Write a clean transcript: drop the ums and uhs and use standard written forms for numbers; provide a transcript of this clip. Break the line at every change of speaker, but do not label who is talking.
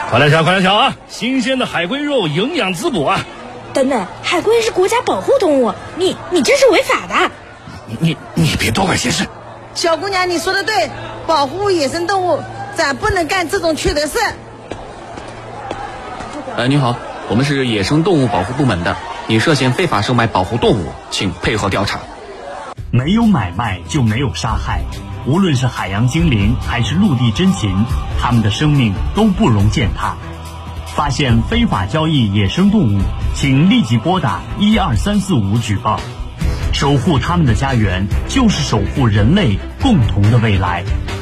快来瞧啊！新鲜的海龟肉，营养滋补啊！
等等，海龟是国家保护动物，你这是违法的。
你别多管闲事。
小姑娘，你说的对，保护野生动物，咱不能干这种缺德事。
你好，我们是野生动物保护部门的，你涉嫌非法售卖保护动物，请配合调查。
没有买卖就没有杀害，无论是海洋精灵还是陆地珍禽，它们的生命都不容践踏。发现非法交易野生动物，请立即拨打12345举报。守护它们的家园，就是守护人类共同的未来。